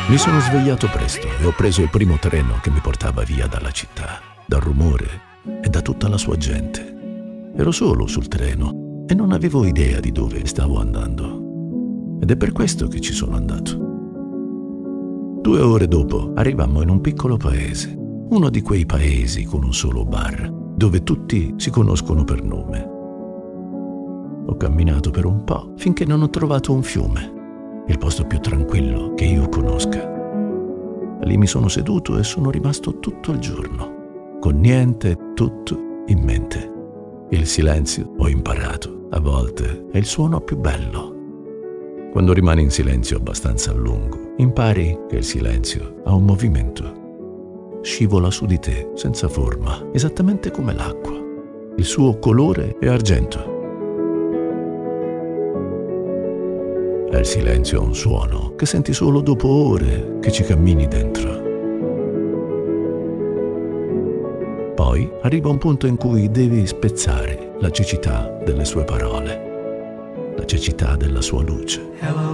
Mi sono svegliato presto e ho preso il primo treno che mi portava via dalla città, dal rumore e da tutta la sua gente. Ero solo sul treno e non avevo idea di dove stavo andando. Ed è per questo che ci sono andato. 2 ore dopo arrivammo in un piccolo paese, uno di quei paesi con un solo bar, dove tutti si conoscono per nome. Ho camminato per un po' finché non ho trovato un fiume, il posto più tranquillo che io conosca. Lì mi sono seduto e sono rimasto tutto il giorno, con niente, tutto in mente. Il silenzio, ho imparato, a volte è il suono più bello. Quando rimani in silenzio abbastanza a lungo, impari che il silenzio ha un movimento. Scivola su di te, senza forma, esattamente come l'acqua. Il suo colore è argento. E il silenzio ha un suono che senti solo dopo ore che ci cammini dentro. Poi arriva un punto in cui devi spezzare la cecità delle sue parole, la cecità della sua luce.